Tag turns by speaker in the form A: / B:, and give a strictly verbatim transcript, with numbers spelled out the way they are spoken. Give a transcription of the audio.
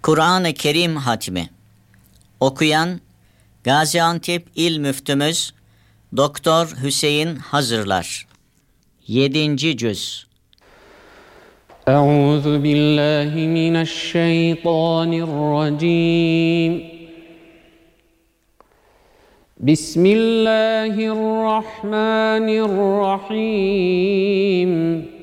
A: Kur'an-ı Kerim hatmi. Okuyan Gaziantep İl Müftümüz Doktor Hüseyin Hazırlar. Yedinci cüz.
B: Euzu billahi mineşşeytanirracim. Bismillahirrahmanirrahim.